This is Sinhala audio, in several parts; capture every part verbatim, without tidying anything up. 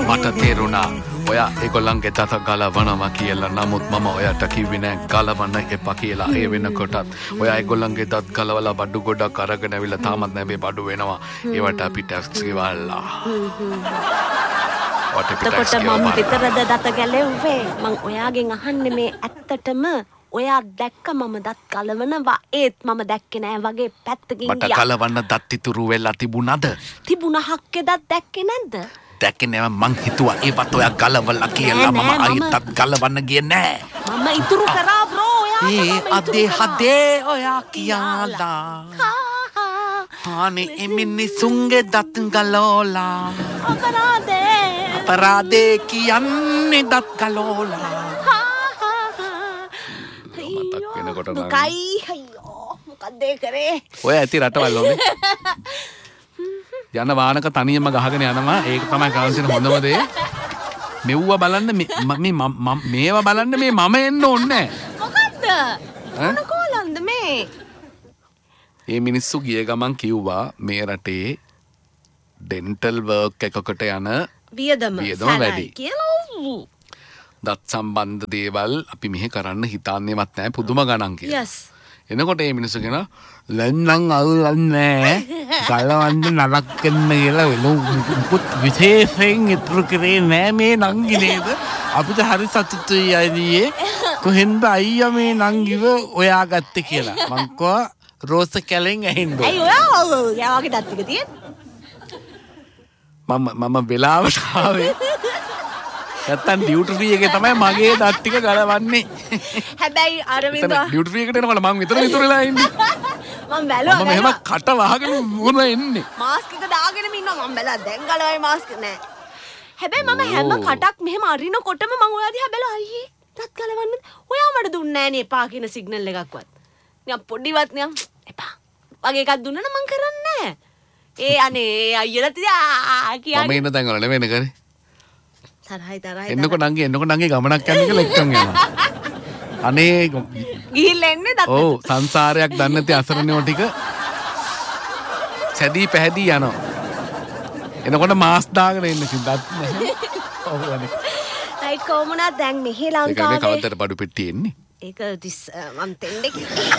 මට තේරුණා ඔයා ඒගොල්ලන්ගේ දත ගලවනවා කියලා. නමුත් මම ඔයාට කිව්වේ නෑ ගලවන්න එපා කියලා. ඒ වෙනකොටත් ඔයා ඒගොල්ලන්ගේ දත් ගලවලා බඩු ගොඩක් අරගෙන ඇවිල්ලා තාමත් නැබේ බඩු වෙනවා. ඒවට අපි ටැක්ස් ගෙවලා. එතකොට මම විතරද දත ගැලෙව්වේ? මං ඔයාගෙන් අහන්නේ මේ ඇත්තටම ඔයා දැක්ක මම දත් ගලවනවා ඒත් මම දැක්කේ නෑ වගේ පැත්තකින් ගියා. මට ගලවන්න දත් ඉතුරු වෙලා තිබුණාද? තිබුණා හක්කේ දත් දැක්කේ නැද්ද? දැක්කේ නෑ. මං හිතුවා ඒවත් ඔයා ගලවලා කියලා. මම ආයෙත් දත් ගලවන්න ගියේ නෑ. මම ඉතුරු කරා බ්‍රෝ. ඔයා ඒ අදේ හදේ ඔයා කියලා. අනේ මිනිසුන්ගේ දත් ගලවලා. අපරාදේ අපරාදේ කියන්නේ දත් ගලවලා. කයි අයියෝ මොකක්ද ඒ කරේ? ඔය ඇති රටවල් ඕනේ. යන වාහනක තනියම ගහගෙන යනවා. ඒක තමයි කාන්සින හොඳම දේ. මෙව්ව බලන්න මේ මේවා බලන්න මේ මම එන්න ඕනේ. මොකද්ද? මොන කෝලන්ද මේ? මේ මිනිස්සු ගිය ගමන් කිව්වා මේ රටේ ඩෙන්ටල් වර්ක් එකකට යන වියදම වැඩි කියලා. දත් සම්බන්ධ දේවල් අපි මෙහෙ කරන්න හිතන්නේවත් නැහැ. පුදුම ගණන් කියලා. yes. එනකොට මේ මිනිස්සු කියන ලෙන්නම් අවුලන්නේ ගලවන්න නරක වෙන්න කියලා වෙලුත් විශේෂයෙන් ඉතුරු කරේ නෑ මේ නංගි නේද? අපිට හරි සතුටුයි අයියේ. කොහෙන්ද අයියා මේ නංගිව ඔයා ගත්තේ කියලා. මං කෝ රෝස කැලෙන් ඇහින්න. අයි ඔයා ඔයාගේ දත් ටික තියෙන්නේ. මම මම වෙලාවට ආවේ. නැත්තම් ඩියුටි ෆ්‍රී එකේ තමයි මගේ දත් ටික ගලවන්නේ. හැබැයි අරවින්ද ඩියුටි ෆ්‍රී එකට එනකොට මම විතර විතර වෙලා ඉන්නේ. මම බැලුවා. මම මෙහෙම කට වහගෙන මොන එන්නේ. මාස්ක් එක දාගෙනම ඉන්නවා. මම බැලුවා දැන් ගලවයි මාස්ක් නෑ. හැබැයි මම හැම කටක් මෙහෙම අරිනකොටම මම ඔයා දිහා බැලුවා. අයියේ දත් ගලවන්න ඔයා මට දුන්නේ නෑනේ එපා කියන සිග්නල් එකක්වත්. නිකන් පොඩිවත් නිකන් එපා වගේ එකක් දුන්නා නම් මං කරන්නේ නෑ. ඒ අනේ අයියලා තියා කියන්නේ. මම ඉන්න තැන් වල නෙවෙයි කරේ. තරහයි තරහයි. එන්නකො නංගි එන්නකො නංගි ගමනක් යන්න කියලා එක්කන් යනවා. අනේ ගිහිල්ලා එන්නේ දත්. ඔව් සංසාරයක් දන්නේ නැති අසරණයෝ ටික සැදී පැහැදී යනවා. එනකොට මාස් දාගෙන ඉන්න කිව්දත් නැහැ. ඔව් අනේ. අයි කොමුණා දැන් මෙහි ලංකාවේ. ඒක මේ කවද්දට බඩු පෙට්ටිය එන්නේ? ඒක දිස් මන් තෙන්ඩේ.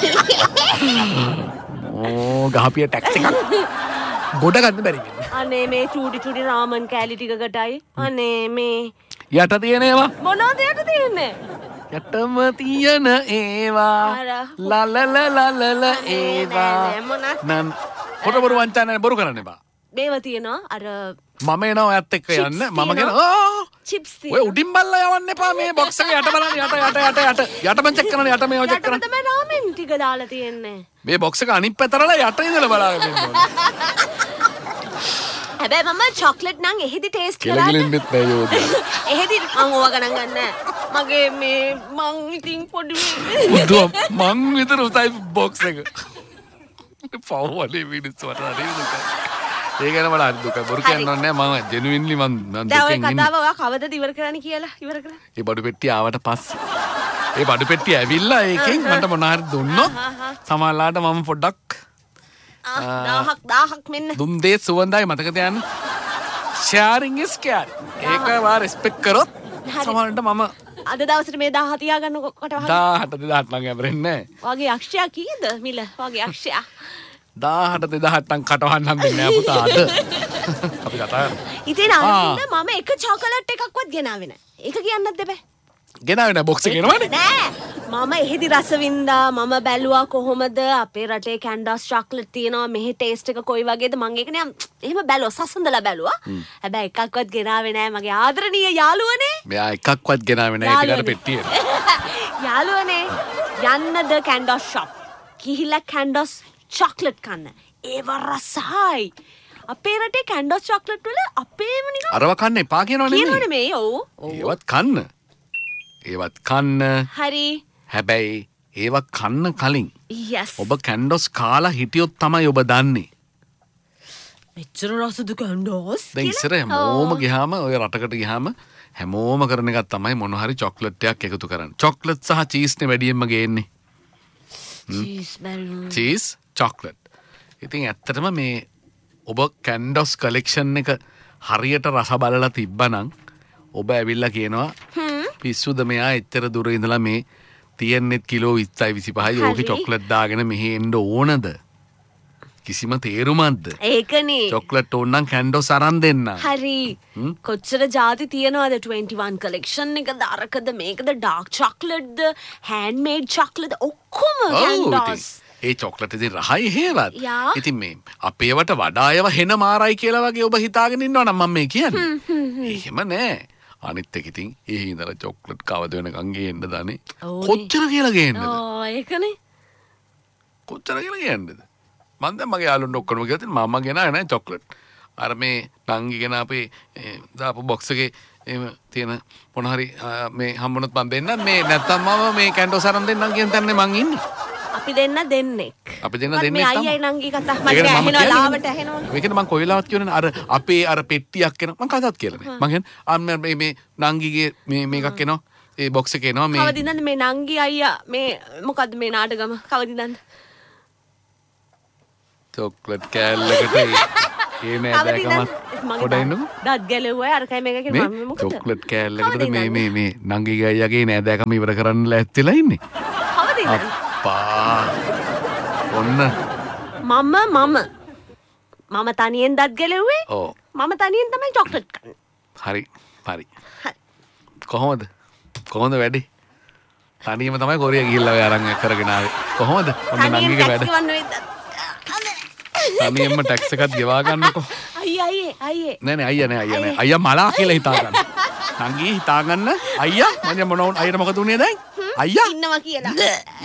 ඕ ගහපිය ටැක්ස් එකක් ගොඩ ගන්න බැරි වෙන්නේ. අනේ මේ චූටි චූටි රාමන් කෑලි ටිකකටයි. අනේ මේ යට තියෙන ඒවා මොනවද යට තියෙන්නේ? යටම තියෙන ඒවා ලලල ලලල ඒවා නන් පොට බොරු වංචා නැහැ බොරු කරන්න එපා. මේව තියෙනවා අර මම එනවා ඔයත් එක්ක යන්න. මම කියන ආ චිප්ස් ඔය උඩින් බල්ලා යවන්න එපා. මේ බොක්ස් එක යට බලන්න යට යට යට යට යටම චෙක් කරන්න යට මේව චෙක් කරන්න. තමයි රාමෙන් ටික දාලා තියෙන්නේ. මේ බොක්ස් එක අනිත් පැතරලා යට ඉඳලා බලාගෙන ඉන්න ඕනේ. හැබැයි මම චොක්ලට් නම් එහෙදි ටේස්ට් කරලා කෙලගිලින්නෙත් නෑ යෝද. එහෙදි මං ඕවා ගණන් ගන්නෑ. මගේ මේ මං ඉතින් පොඩි බුදුම මං විතර උසයි බොක්ස් එක. පවවලේ මිනිස්සු වට හරි දුක. ඒක ගැන මට හරි දුකයි. බොරු කියන්න ඕනේ නෑ. මම ජෙනුවින්ලි මං මං දුකෙන් ඉන්නේ. දැන් ඔය කතාව ඔයා කවදද ඉවර කරන්නේ කියලා ඉවර කරා. ඒ බඩු පෙට්ටිය ආවට පස්සේ ඒ බඩු පෙට්ටිය ඇවිල්ලා ඒකෙන් මට මොන හරි දුන්නොත් සමහරලාට මම පොඩ්ඩක් දහක් දහක් මෙන්න දුම් දේ සුවඳයි මතක තියාගන්න. sharing is caring. ඒක වා රෙස්පෙක්ට් කරොත් සමහරවිට මම අද දවසට මේ දහහ තියාගන්න කොට වහන්න. දහහට දෙදහට නම් ඇබරෙන්නේ නැහැ. වගේ අක්ෂයා කීයද මිල? වගේ අක්ෂයා දහහට දෙදහට නම් කටවන්නම් දෙන්නේ නැහැ පුතා අද. අපි කතා කරමු. ඉතින් අරගෙන මම එක චොකලට් එකක්වත් ගෙනාවේ නැහැ. ඒක කියන්නත් දෙපෑ. ගෙනාවේ නැහැ බොක්ස් එක ගෙනවනේ. නෑ. මම එහෙදි රස වින්දා. මම බැලුවා කොහොමද අපේ රටේ කැන්ඩස් චොකලට් තියෙනවා. මෙහි ටේස්ට් එක කොයි වගේද මම ඒක නිකන් එහෙම බැලුවා සසඳලා බැලුවා. හැබැයි එකක්වත් ගෙනාවේ නැහැ මගේ ආදරණීය යාළුවනේ. මෙයා එකක්වත් ගෙනාවේ නැහැ ඒකට පෙට්ටියේ. යාළුවනේ යන්නද කැන්ඩස් ෂොප්. ගිහිල්ලා කැන්ඩස් චොකලට් කන්න. ඒව රසයි. අපේ රටේ කැන්ඩස් චොකලට් වල අපේම නිකන් අරව කන්න එපා කියනවනේ. කියනවනේ මේ ඔව්. ඒවත් කන්න. ඒවත් කන්න. හරි. හැබැයි ඒව කන්න කලින් yes ඔබ කැන්ඩස් කාලා හිටියොත් තමයි ඔබ දන්නේ. මෙච්චර රසද කැන්ඩස් දැන් ඉස්සර හැමෝම ගියාම ඔය රටකට ගියාම හැමෝම කරන එකක් තමයි මොන හරි චොක්ලට් එකක් එකතු කරන්න. චොක්ලට් සහ චීස් නේ වැඩියෙන්ම ගේන්නේ. චීස් බැලුම්. Cheese chocolate. ඉතින් ඇත්තටම මේ ඔබ කැන්ඩස් කලෙක්ෂන් එක හරියට රස බලලා තිබ්බනම් ඔබ ඇවිල්ලා කියනවා පිස්සුද මෙයා එච්චර දුර ඉඳලා මේ තියෙන්නෙත් කිලෝ විස්සයි විසිපහයි ඕකේ චොක්ලට් දාගෙන මෙහෙ එන්න ඕනද? කිසිම තේරුමක්ද? ඒකනේ. චොක්ලට් ඕන නම් කැන්ඩෝස් අරන් දෙන්න. හරි. කොච්චර ಜಾති තියනවාද twenty-one collection එකද අරකද මේකද dark chocolate ද handmade chocolate ඔක්කොම කැන්ඩෝස්. ඒ චොක්ලට් ඉතින් රහයි හේවත්. ඉතින් මේ අපේවට වඩා ඒවා හෙන මාරයි කියලා වගේ ඔබ හිතාගෙන ඉන්නවා නම් මම මේ කියන්නේ. එහෙම නෑ. අනිත් එක ඉතින් ඒ ඉඳලා චොක්ලට් කවද වෙනකන් ගේන්න දනේ. කොච්චර කියලා ගේන්නද? ඕ ඒකනේ. කොච්චර කියලා ගේන්නද? මම දැන් මගේ යාළුවන්ට ඔක්කොම කියලා තියෙන මම ගෙනාවේ නෑ චොක්ලට්. අර මේ නංගි ගෙන අපේ දාපු බොක්ස් එකේ එහෙම තියෙන මොන හරි මේ හම්බුනොත් මම දෙන්නම් මේ නැත්තම් මම මේ කැන්ඩෝස් අරන් දෙන්නම් කියන තැනේ මං ඉන්නේ. අපි දෙන්න දෙන්නෙක්. අපි දෙන්න දෙන්නෙක් තමයි. මේ අයියයි නංගි කතා මට ඇහෙනවා ලාවට ඇහෙනවා. මේකද මං කොයි වෙලාවත් කියවනේ අර අපේ අර පෙට්ටියක් එනවා. මං කතාත් කියලානේ. මං කියන්නේ අන්න මේ මේ නංගිගේ මේ මේකක් එනවා. ඒ බොක්ස් එකේ එනවා මේ. කවදින්ද මේ නංගි අයියා මේ මොකද්ද මේ නාටකම කවදින්ද? චොක්ලට් කෑල්ලකට ඒ නෑදෑකමත් පොඩ ඉන්නකෝ. දත් ගැලුවා අරකයි මේක කියන මම මොකද? චොක්ලට් කෑල්ලකට මේ මේ මේ නංගිගේ අයියාගේ නෑදෑකම ඉවර කරන්න ලෑස්තිලා ඉන්නේ. කවදින්ද? අප්පා. ඔන්න මම මම මම තනියෙන් දත් ගැලුවේ. ඔව්. මම තනියෙන් තමයි චොක්ලට් කන්නේ. හරි. හරි. කොහොමද? කොහොමද වැඩි? තනියම තමයි කොරිය ගිහිල්ලා ඔය අරන් කරගෙන ආවේ. කොහොමද? ඔන්න නංගිගේ වැඩ. තනියම ටැක්ස් එකත් ගෙවා ගන්නකො. අයියා අයියේ අයියේ. නෑ නෑ අයියා නෑ අයියා නෑ. අයියා මලා කියලා හිතා ගන්න. නංගි හිතා ගන්න. අයියා මම මොන වුණ අයියට මොකද උනේ දැන්? අයියා ඉන්නවා කියලා.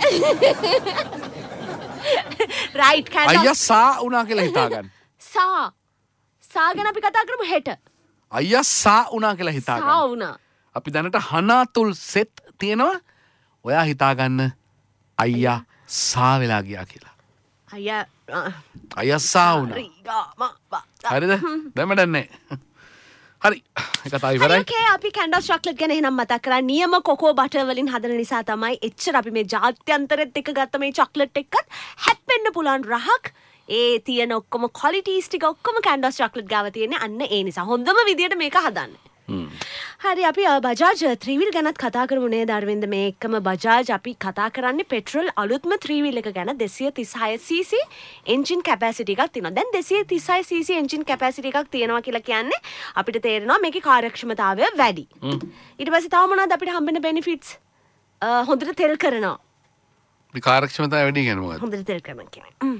රයිට් කැන්ඩෝස්. අයියා සා උනා කියලා හිතා ගන්න. සා. සා ගැන අපි කතා කරමු හෙට. අයියා සා උනා කියලා හිතා ගන්න. සා උනා. අපි දැනට හනාතුල් සෙත් තියෙනවා. ඔයා හිතා ගන්න අයියා සා වෙලා ගියා කියලා. අයියා අයියා සා උනා. හරිද? දැන් මඩන්නේ. හරි. ඒක තමයි ඉවරයි. ඕකේ අපි කැන්ඩෝස් චොක්ලට් ගැන එහෙනම් මතක් කරා. නියම කොකෝ බටර් වලින් හදන නිසා තමයි එච්චර අපි මේ ජාත්‍යන්තරෙත් එක ගත්ත මේ චොක්ලට් එකත් හැප්පෙන්න පුළුවන් රහක්. ඒ තියෙන ඔක්කොම ක්වොලිටිස් ටික ඔක්කොම කැන්ඩෝස් චොක්ලට් ගාව තියෙන්නේ අන්න ඒ නිසා. හොඳම විදියට මේක හදන්නේ. හරි අපි බජාජ් three wheel ගැනත් කතා කරමු නේද අරවින්ද මේ එකම බජාජ් අපි කතා කරන්නේ පෙට්‍රල් අලුත්ම three wheel එක ගැන දෙසිය තිස්හය සීසී එන්ජින් කැපැසිටි එකක් තියෙනවා. දැන් දෙසිය තිස්හය සීසී එන්ජින් කැපැසිටි එකක් තියෙනවා කියලා කියන්නේ අපිට තේරෙනවා මේකේ කාර්යක්ෂමතාවය වැඩි. ඊට පස්සේ තව මොනවද අපිට හම්බෙන බෙනිෆිට්ස්? හොඳට තෙල් කරනවා. මේ කාර්යක්ෂමතාවය වැඩි කියන්නේ මොකක්ද? හොඳට තෙල් කරනවා කියන්නේ.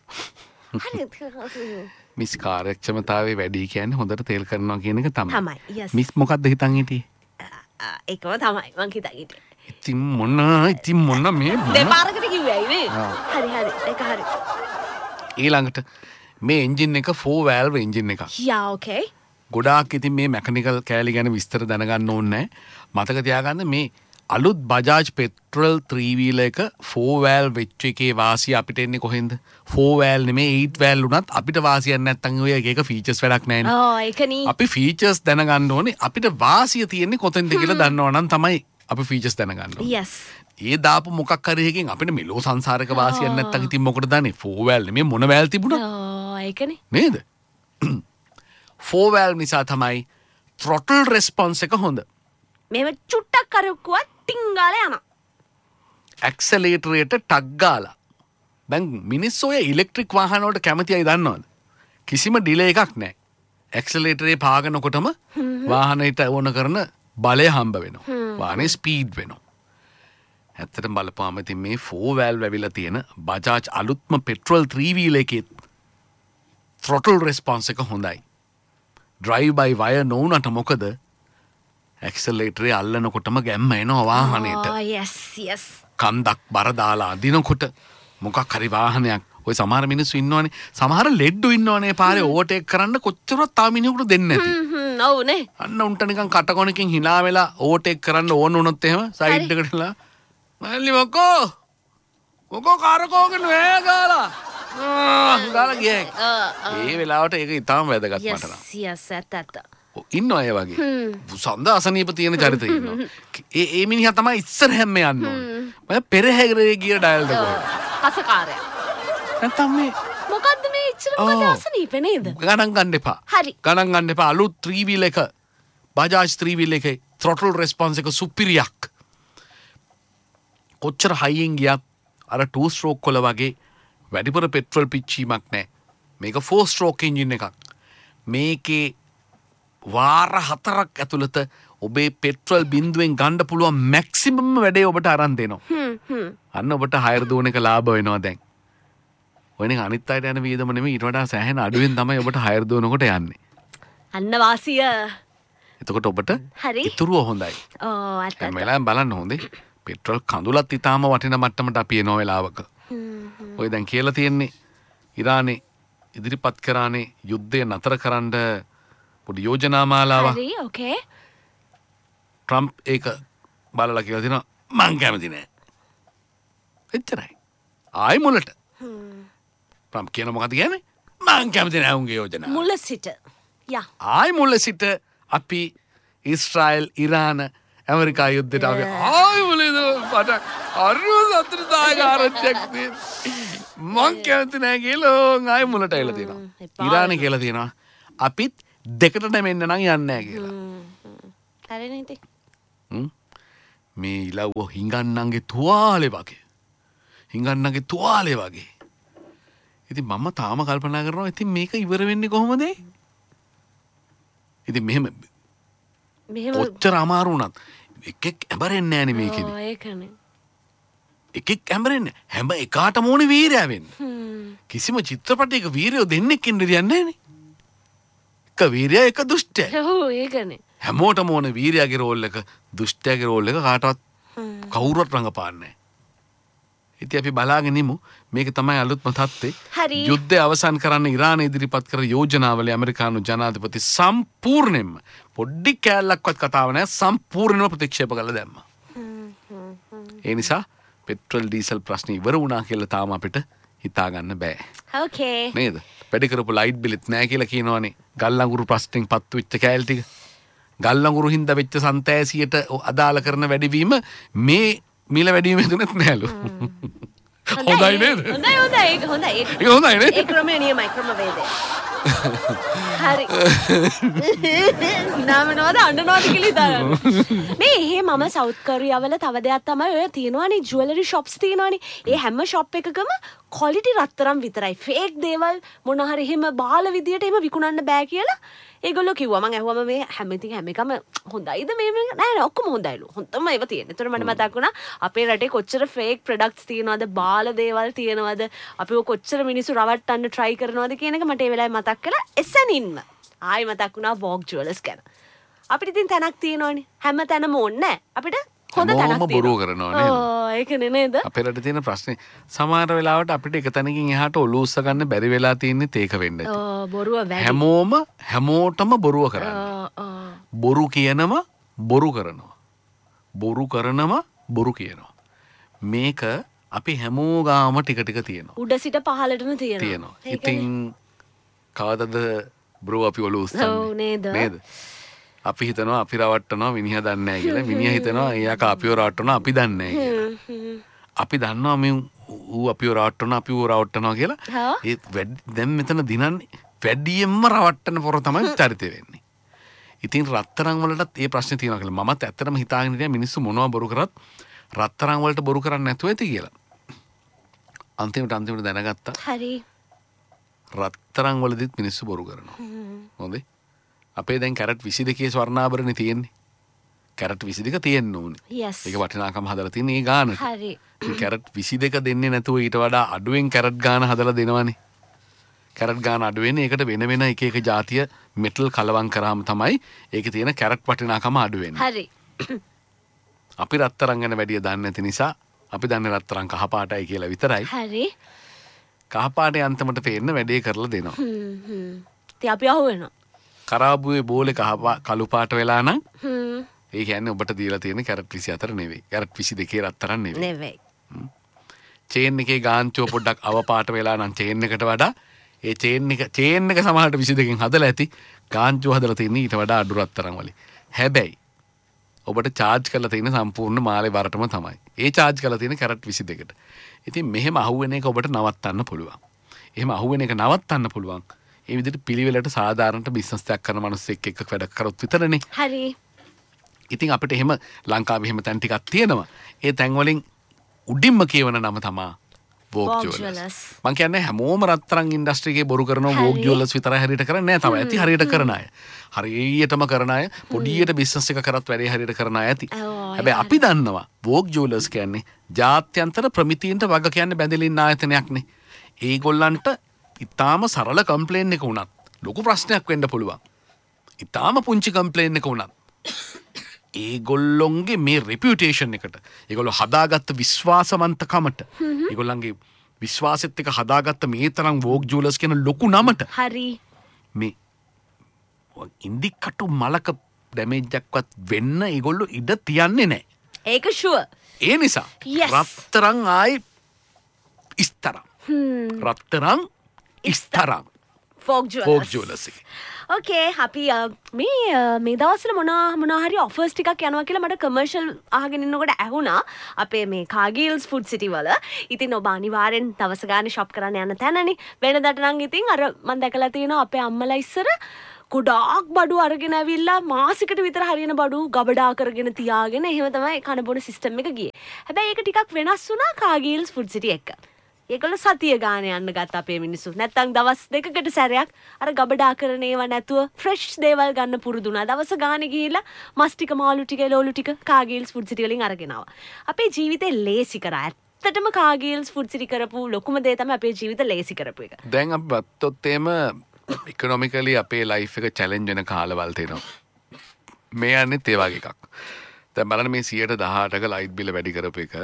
හරි. මිස් කාර්යක්ෂමතාවය වැඩි කියන්නේ හොඳට තෙල් කරනවා කියන එක තමයි. තමයි. yes. මිස් මොකද්ද හිතන් හිටියේ? ඒකම තමයි මං හිතන් හිටියේ. ඉතින් මොන ඉතින් මොන මේ දෙපාරකට කිව්වයි නේ. හරි හරි ඒක හරි. ඊළඟට මේ එන්ජින් එක four valve එන්ජින් එකක්. යා ඕකේ. ගොඩාක් ඉතින් මේ මැකනිකල් කෑලි ගැන විස්තර දැනගන්න ඕනේ නැහැ. මතක තියාගන්න මේ අලුත් බජාජ් පෙට්‍රල් three wheel එක four valve වෙච්ච එකේ වාසිය අපිට එන්නේ කොහෙන්ද? four valve නෙමෙයි eight valve උනත් අපිට වාසියක් නැත්තම් ඔය එක එක ෆීචර්ස් වැඩක් නැහැනේ. ඔව් ඒකනේ. අපි ෆීචර්ස් දැනගන්න ඕනේ. අපිට වාසිය තියෙන්නේ කොතෙන්ද කියලා දන්නවනම් තමයි අපි ෆීචර්ස් දැනගන්න ඕනේ. yes. ඒ දාපු මොකක් හරි එකකින් අපිට මෙලෝ සංසාරක වාසියක් නැත්තම් ඉතින් මොකටද දන්නේ? four valve නෙමෙයි මොන valve තිබුණා? ඔව් ඒකනේ. නේද? four valve නිසා තමයි throttle response එක හොඳ. මේව චුට්ටක් කරකුවත් ටින්ගාලා යනවා. ඇක්සලේටර් එකට ටක් ගාලා. දැන් මිනිස්සු ඔය ඉලෙක්ට්‍රික් වාහන වලට කැමතියි දන්නවද? කිසිම ඩිලේ එකක් නැහැ. ඇක්සලේටරේ පාගනකොටම වාහනයට ඕන කරන බලය හම්බ වෙනවා. වාහනේ ස්පීඩ් වෙනවා. ඇත්තටම බලපුවාම ඉතින් මේ four valve ඇවිල්ලා තියෙන බජාජ් අලුත්ම පෙට්‍රල් three wheel එකේ throttle response එක හොඳයි. drive by wire නොවුනට මොකද? ඇක්සලේටරේ අල්ලනකොටම ගැම්ම එනවා වාහනේට. oh yes yes. කන්දක් බර දාලා අදිනකොට මොකක් හරි වාහනයක් ඔය සමහර මිනිස්සු ඉන්නවනේ සමහර ලෙඩ්ඩු ඉන්නවනේ පාරේ ඕවර්ටේක් කරන්න කොච්චරවත් තාම මිනිහෙකුට දෙන්නේ නැති. හ්ම් ඔව් නේ. අන්න උන්ට නිකන් කටකොණකින් hina වෙලා ඕවර්ටේක් කරන්න ඕන වුණොත් එහෙම සයිඩ් එකටලා මල්ලි මොකෝ මොකෝ කාරකෝගෙන වේ ගාලා ආ ගාලා ගියේ. ඒ වෙලාවට ඒක ඉතාම වැදගත් මට නම්. yes yes ඇත්ත. ඉන්න අය වගේ සඳ අසනීප තියෙන චරිත ඉන්නවා. ඒ ඒ මිනිහා තමයි ඉස්සර හැම යන්න ඕනේ. මම පෙරහැරේ ගිය ඩයල් දෙක. කසකාරයා. නැත්තම් මේ මොකද්ද මේ ඉච්චර මොකද අසනීප නේද? ගණන් ගන්න එපා. හරි. ගණන් ගන්න එපා. අලුත් three wheel එක බජාජ් three wheel එකේ throttle response එක සුපිරියක්. කොච්චර හයියෙන් ගියත් අර two stroke වල වගේ වැඩිපුර පෙට්‍රල් පිච්චීමක් නැහැ. මේක four stroke engine එකක්. මේකේ වාර හතරක් ඇතුළත ඔබේ පෙට්‍රල් බින්දුවෙන් ගන්න පුළුවන් මැක්සිමම් වැඩේ ඔබට අරන් දෙනවා. හ්ම් හ්ම්. අන්න ඔබට හයර් දුවන එක ලාභ වෙනවා දැන්. ඔය නේ අනිත් අයට යන වියදම නෙමෙයි ඊට වඩා සෑහෙන අඩුවෙන් තමයි ඔබට හයර් දුවනකොට යන්නේ. අන්න වාසිය. එතකොට ඔබට හරි. ඉතුරුව හොඳයි. ඕ අත. දැන් වෙලාවෙන් බලන්න හොඳේ. පෙට්‍රල් කඳුලත් ඉතාම වටින මට්ටමට අපි එනවා වෙලාවක. ඔය දැන් කියලා තියෙන්නේ ඉරානේ ඉදිරිපත් කරානේ යුද්ධය නතර කරන්න පොඩි යෝජනා මාලාවක්. හරි ඕකේ. ට්‍රම්ප් ඒක බලලා කියලා තියෙනවා මං කැමති නෑ. එච්චරයි. ආයි මුලට. ට්‍රම්ප් කියන මොකද කියන්නේ? මං කැමති නෑ උන්ගේ යෝජනා. මුල සිට. යා. ආයි මුල සිට අපි ඊශ්‍රායල් ඉරාන ඇමරිකා යුද්ධයට අපි ආයි මුලද මට අරුව සතුටුදායක ආරංචියක් තියෙන. මං කැමති නෑ කියලා ආයි මුලට ඇවිල්ලා තියෙනවා. ඉරානේ කියලා තියෙනවා අපිත් දෙකට නැමෙන්න නම් යන්නේ නෑ කියලා. හරි නේද? මේ ඉලව්ව හිඟන්නන්ගේ තුවාලේ වගේ. හිඟන්නන්ගේ තුවාලේ වගේ. ඉතින් මම තාම කල්පනා කරනවා ඉතින් මේක ඉවර වෙන්නේ කොහොමද? ඉතින් මෙහෙම මෙහෙම කොච්චර අමාරු වුණත් එකෙක් ඇඹරෙන්නේ නෑනේ මේකෙදි. ඔව් ඒකනේ. එකෙක් ඇඹරෙන්නේ හැම එකාටම ඕනේ වීරයා වෙන්න. කිසිම චිත්‍රපටයක වීරයෝ දෙන්නෙක් ඉන්න දෙයක් නෑනේ. එක වීරයා එක දුෂ්ටයා. ඔව් ඒකනේ. හැමෝටම ඕනේ වීරයාගේ රෝල් එක දුෂ්ටයාගේ රෝල් එක කාටවත් කවුරුවත් රඟපාන්නේ නැහැ. ඉතින් අපි බලාගෙන ඉමු මේක තමයි අලුත්ම තත්ත්වේ. හරි. යුද්ධය අවසන් කරන්න ඉරානය ඉදිරිපත් කර යෝජනාවල ඇමරිකානු ජනාධිපති සම්පූර්ණයෙන්ම පොඩ්ඩි කෑල්ලක්වත් කතාව නැහැ සම්පූර්ණයෙන්ම ප්‍රතික්ෂේප කළා දැම්මා. ඒ නිසා පෙට්‍රල් ඩීසල් ප්‍රශ්නේ ඉවර වුණා කියලා තාම අපිට හිතා ගන්න බෑ. ඕකේ. නේද? වැඩි කරපු ලයිට් බිලෙත් නැහැ කියලා කියනවනේ. ගල් අඟුරු ප්‍රශ්නෙන් පත්තු වෙච්ච කෑල් ටික. ගල් අඟුරු හින්දා වෙච්ච සන්තෑසියට අදාළ කරන වැඩිවීම මේ මිල වැඩිවීම දුන්නත් නෑලු. හොඳයි නේද? හොඳයි හොඳයි ඒක හොඳයි. ඒක හොඳයි නේද? ඒ ක්‍රමය නියමයි ක්‍රමවේදය. හරි. නාමනවාද අඬනවාද කියලා හිතාගන්න. මේ එහෙ මම සවුත් කොරියාවල තව දෙයක් තමයි ඔය තියෙනවානේ ජුවලරි shops තියෙනවානේ. ඒ හැම shop එකකම quality රත්තරන් විතරයි. fake දේවල් මොන හරි එහෙම බාල විදියට එහෙම විකුණන්න බෑ කියලා ඒගොල්ලෝ කිව්වා. මම ඇහුවම මේ හැම ඉතින් හැම එකම හොඳයිද මේ නෑ නෑ ඔක්කොම හොඳයිලු. හොඳම ඒවා තියෙනවා. ඒතර මට මතක් වුණා අපේ රටේ කොච්චර fake products තියෙනවද බාල දේවල් තියෙනවද අපි ඔය කොච්චර මිනිස්සු රවට්ටන්න try කරනවද කියන එක මට ඒ වෙලාවේ මතක් කළා. එසනින්ම ආයි මතක් වුණා Vogue Jewelers ගැන. අපිට ඉතින් තැනක් තියෙනවනේ. හැම තැනම ඕනේ නෑ. අපිට හොඳ තැනක් තියෙනවා. බොරුව කරනවා නේද? ඔව් ඒකනේ නේද? අපේ රටේ තියෙන ප්‍රශ්නේ සමහර වෙලාවට අපිට එක තැනකින් එහාට ඔලුව උස්ස ගන්න බැරි වෙලා තියෙන්නේ ඒක වෙන්න ඇති. ඔව් බොරුව වැඩි. හැමෝම හැමෝටම බොරුව කරන්නේ. ඔව් ඔව්. බොරු කියනම බොරු කරනවා. බොරු කරනම බොරු කියනවා. මේක අපි හැමෝගාම ටික ටික තියෙනවා. උඩ සිට පහළටම තියෙනවා. තියෙනවා. ඉතින් කවදද බ්‍රෝ අපි ඔලුව උස්සන්නේ? ඔව් නේද? නේද? අපි හිතනවා අපි රවට්ටනවා මිනිහා දන්නේ නැහැ කියලා. මිනිහා හිතනවා එයාක අපිව රවට්ටනවා අපි දන්නේ නැහැ කියලා. අපි දන්නවා මේ ඌ අපිව රවට්ටනවා අපි ඌ රවට්ටනවා කියලා. ඒ දැන් මෙතන දිනන්නේ වැඩියෙන්ම රවට්ටන පොර තමයි චරිතය වෙන්නේ. ඉතින් රත්තරන් වලටත් ඒ ප්‍රශ්නේ තියෙනවා කියලා. මමත් ඇත්තටම හිතාගෙන ඉඳලා මිනිස්සු මොනවා බොරු කරත් රත්තරන් වලට බොරු කරන්නේ නැතුව ඇති කියලා. අන්තිමට අන්තිමට දැනගත්තා. හරි. රත්තරන් වලදීත් මිනිස්සු බොරු කරනවා. හොඳේ. අපේ දැන් කැරට් විසි දෙකේ ස්වර්ණාභරණේ තියෙන්නේ. කැරට් විසි දෙක තියෙන්න ඕනේ. Yes. ඒක වටිනාකම හදලා තියෙන ඒ ගානට. හරි. කැරට් විසි දෙක දෙන්නේ නැතුව ඊට වඩා අඩුවෙන් කැරට් ගාන හදලා දෙනවනේ. කැරට් ගාන අඩු වෙන්නේ ඒකට වෙන වෙන එක එක જાතිය මෙටල් කලවම් කරාම තමයි ඒකේ තියෙන කැරට් වටිනාකම අඩු වෙන්නේ. හරි. අපි රත්තරන් ගැන වැඩිය දන්නේ නැති නිසා අපි දන්නේ රත්තරන් කහ පාටයි කියලා විතරයි. හරි. කහ පාටේ අන්තිමට පේන්න වැඩේ කරලා දෙනවා. හ්ම් හ්ම්. ඉතින් අපි අහුවෙනවා. කරාබුවේ බෝලේ කහ කළු පාට වෙලා නම් හ්ම්. ඒ කියන්නේ ඔබට දීලා තියෙන කැරට් විසි හතර නෙවෙයි. කැරට් විසි දෙකේ රත්තරන් නෙවෙයි. නෙවෙයි. චේන් එකේ ගාන්චෝ පොඩ්ඩක් අව පාට වෙලා නම් චේන් එකට වඩා ඒ චේන් එක චේන් එක සමහරට විසි දෙකෙන් හදලා ඇති ගාන්චෝ හදලා තියෙන්නේ ඊට වඩා අඩු රත්තරන් වලින්. හැබැයි ඔබට charge කරලා තියෙන සම්පූර්ණ මාලේ වරටම තමයි. ඒ charge කරලා තියෙන කැරට් විසි දෙකට. ඉතින් මෙහෙම අහුවෙන එක ඔබට නවත්තන්න පුළුවන්. එහෙම අහුවෙන එක නවත්තන්න පුළුවන්. ඒ විදිහට පිළිවෙලට සාධාරණට බිස්නස් එකක් කරන මිනිස්සෙක් එක්ක වැඩ කරොත් විතරනේ. හරි. ඉතින් අපිට එහෙම ලංකාවේ එහෙම තැන් ටිකක් තියෙනවා. ඒ තැන් වලින් උඩින්ම කියවන නම තමයි Vogue Jewelers. මං කියන්නේ හැමෝම රත්තරන් ඉන්ඩස්ට්‍රි එකේ බොරු කරනවා Vogue Jewelers විතරයි හරියට කරන්නේ නැහැ. තව ඇති හරියට කරන අය. හරියටම කරන අය පොඩියට බිස්නස් එක කරත් වැඩේ හරියට කරන අය ඇති. හැබැයි අපි දන්නවා Vogue Jewelers කියන්නේ ජාත්‍යන්තර ප්‍රමිතීන්ට වග කියන්නේ බැඳෙලින් ආයතනයක්නේ. ඒගොල්ලන්ට ඉතාම සරල කම්ප්ලේන් එක වුණත් ලොකු ප්‍රශ්නයක් වෙන්න පුළුවන්. ඉතාම පුංචි කම්ප්ලේන් එක වුණත් ඒගොල්ලොන්ගේ මේ රෙපියුටේෂන් එකට ඒගොල්ලෝ හදාගත්ත විශ්වාසවන්තකමට ඒගොල්ලන්ගේ විශ්වාසෙත් එක හදාගත්ත මේ තරම් Vogue Jewelers කියන ලොකු නමට හරි මේ ඉන්දි කටු මලක ඩැමේජ් එකක්වත් වෙන්න ඒගොල්ලෝ ඉඩ තියන්නේ නැහැ. ඒක ෂුවර්. ඒ නිසා රත්තරන් ආයි ඉස්තරම්. රත්තරන් ඉස්තරම්. Vogue Jewelers. ඕකේ අපි මේ මේ දවස්වල මොනවා මොනවා හරි ඔෆර්ස් ටිකක් යනවා කියලා මට කමර්ෂල් අහගෙන ඉන්නකොට ඇහුණා අපේ මේ කාගිල්ස් ෆුඩ් සිටි වල. ඉතින් ඔබ අනිවාර්යෙන් දවස ගානේ ෂොප් කරන්න යන තැනනේ. වෙනදට නම් ඉතින් අර මම දැකලා තියෙනවා අපේ අම්මලා ඉස්සර ගොඩාක් බඩු අරගෙන ඇවිල්ලා මාසිකට විතර හරියන බඩු ගබඩා කරගෙන තියාගෙන එහෙම තමයි කන බොන සිස්ටම් එක ගියේ. හැබැයි ඒක ටිකක් වෙනස් වුණා කාගිල්ස් ෆුඩ් සිටි එක්ක. ඒකල සතිය ගානේ යන්න ගත්ත අපේ මිනිස්සු. නැත්තම් දවස් දෙකකට සැරයක් අර ගබඩා කරන ඒවා නැතුව ෆ්‍රෙෂ් දේවල් ගන්න පුරුදු වුණා. දවස ගානේ ගිහිල්ලා මස් ටික මාළු ටික එළවලු ටික කාගිල්ස් ෆුඩ් සිටි වලින් අරගෙන ආවා. අපේ ජීවිතේ ලේසි කරා. ඇත්තටම කාගිල්ස් ෆුඩ් සිටි කරපු ලොකුම දේ තමයි අපේ ජීවිත ලේසි කරපු එක. දැන් අපි බත්තොත් එහෙම ඉකොනොමිකලි අපේ ලයිෆ් එක චැලෙන්ජ් වෙන කාලවල් තියෙනවා. මේ යන්නේ ඒ වගේ එකක්. දැන් බලන්න මේ සියයට දහඅටක ලයිට් බිල වැඩි කරපු එක